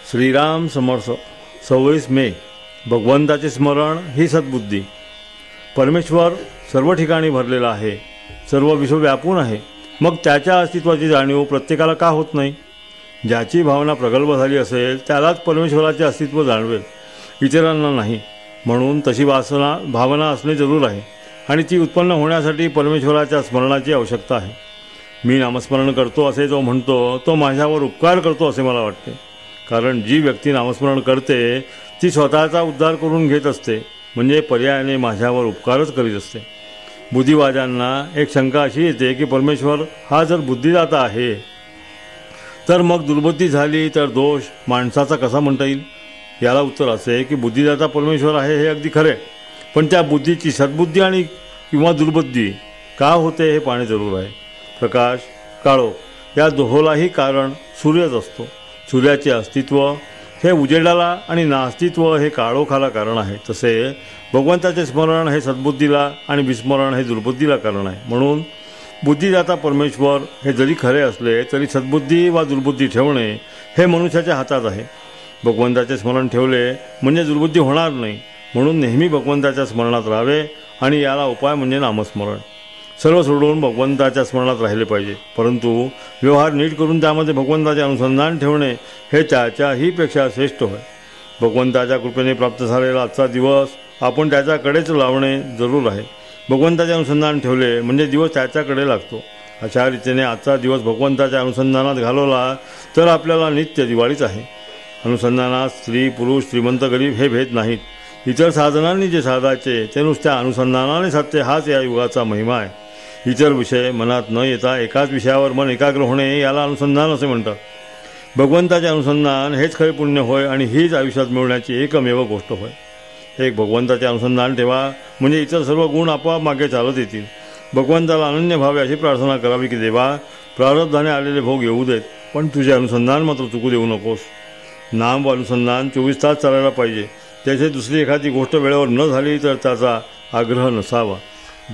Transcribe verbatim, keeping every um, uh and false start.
श्रीराम समर्थ. सव्वीस मे. भगवंताचे स्मरण ही सद्बुद्धी. परमेश्वर सर्व ठिकाणी भरलेला आहे, सर्व विश्व व्यापून आहे. मग त्याच्या अस्तित्वाची जाणीव प्रत्येकाला का होत नाही? ज्याची भावना प्रगल्भ झाली असेल त्यालाच परमेश्वराचे अस्तित्व जाणवेल, इतरांना नाही. म्हणून तशी वासना भावना असणे जरूर आहे आणि ती उत्पन्न होण्यासाठी परमेश्वराच्या स्मरणाची आवश्यकता आहे. मी नामस्मरण करतो असे जो म्हणतो तो माझ्यावर उपकार करतो असे मला वाटते. कारण जी व्यक्ती नामस्मरण करते ती स्वतःचा उद्धार करून घेत असते, म्हणजे पर्यायाने माझ्यावर उपकारच करीत असते. बुद्धिवाद्यांना एक शंका अशी येते की परमेश्वर हा जर बुद्धिदाता आहे तर मग दुर्बुद्धी झाली तर दोष माणसाचा कसा म्हणता येईल? याला उत्तर असे की बुद्धिदाता परमेश्वर आहे हे अगदी खरे, पण त्या बुद्धीची सद्बुद्धी आणि किंवा दुर्बुद्धी का होते हे पाहणे जरूर आहे. प्रकाश, काळोख या दोहोलाही कारण सूर्यच असतो. सूर्याचे अस्तित्व हे उजेडाला आणि नास्तित्व हे काळोखाला कारण आहे. तसे भगवंताचे स्मरण हे सद्बुद्धीला आणि विस्मरण हे दुर्बुद्धीला कारण आहे. म्हणून बुद्धिदाता परमेश्वर हे जरी खरे असले तरी सद्बुद्धी वा दुर्बुद्धी ठेवणे हे मनुष्याच्या हातात आहे. भगवंताचे स्मरण ठेवले म्हणजे दुर्बुद्धी होणार नाही. म्हणून नेहमी भगवंताच्या स्मरणात राहावे आणि याला उपाय म्हणजे नामस्मरण. सर्व सोडून भगवंताच्या स्मरणात राहिले पाहिजे, परंतु व्यवहार नीट करून त्यामध्ये भगवंताचे अनुसंधान ठेवणे हे त्याच्याही पेक्षा श्रेष्ठ होय. भगवंताच्या कृपेने प्राप्त झालेला आजचा दिवस आपण त्याच्याकडेच लावणे जरूर आहे. भगवंताचे अनुसंधान ठेवले म्हणजे दिवस त्याच्याकडे लागतो. अशा रीतीने आजचा दिवस भगवंताच्या अनुसंधानात घालवला तर आपल्याला नित्य दिवाळीच आहे. अनुसंधानात स्त्री पुरुष श्रीमंत गरीब हे भेद नाहीत. इतर साधनांनी जे साधायचे ते नुसत्या अनुसंधानाने साधते, हाच या युगाचा महिमा आहे. इतर विषय मनात न येता एकाच विषयावर मन एकाग्र होणे याला अनुसंधान असे म्हणतात. भगवंताचे अनुसंधान हेच खरे पुण्य होय आणि हीच आयुष्यात मिळवण्याची एकमेव गोष्ट होय. एक भगवंताचे अनुसंधान ठेवा म्हणजे इतर सर्व गुण आपोआप मागे चालत येतील. भगवंताला अनन्य भावे अशी प्रार्थना करावी की देवा, प्रारब्धाने आलेले भोग येऊ देत, पण तुझे अनुसंधान मात्र चुकू देऊ नकोस. नाम व अनुसंधान चोवीस तास चालायला पाहिजे. त्याची दुसरी एखादी गोष्ट वेळेवर न झाली तर त्याचा आग्रह नसावा.